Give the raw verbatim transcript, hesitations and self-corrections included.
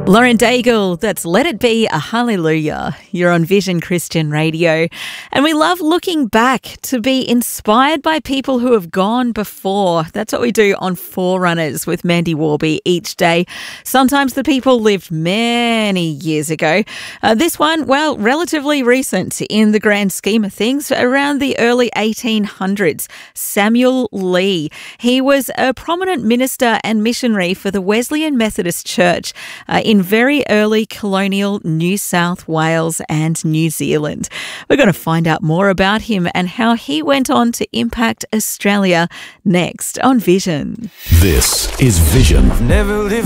Lauren Daigle, that's Let It Be a Hallelujah. You're on Vision Christian Radio. And we love looking back to be inspired by people who have gone before. That's what we do on Forerunners with Mandy Warby each day. Sometimes the people lived many years ago. Uh, this one, well, relatively recent in the grand scheme of things, around the early eighteen hundreds. Samuel Lee. He was a prominent minister and missionary for the Wesleyan Methodist Church uh, in very early colonial New South Wales and New Zealand. We're going to find out more about him and how he went on to impact Australia next on Vision. This is Vision. I've never lived